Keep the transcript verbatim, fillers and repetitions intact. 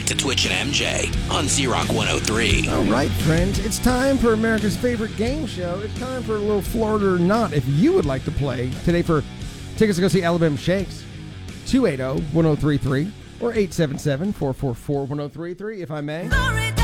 to Twitch and M J on Z-Rock one oh three. All right, friends, it's time for America's favorite game show. It's time for a little Florida or Not. If you would like to play today for tickets to go see Alabama Shakes, two eight zero, one zero three three or eight seven seven, four four four, one zero three three, if I may.